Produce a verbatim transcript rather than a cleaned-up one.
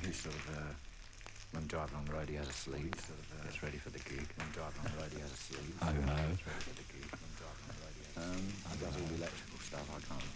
He sort of, uh, when driving on the road, he has a sleeve. He sort of uh, gets ready for the gig. When driving on the road, he has a sleeve. Oh, no. Gets ready for the gig. When driving on the road, he has a sleeve. Um, he does all the electrical stuff. I can't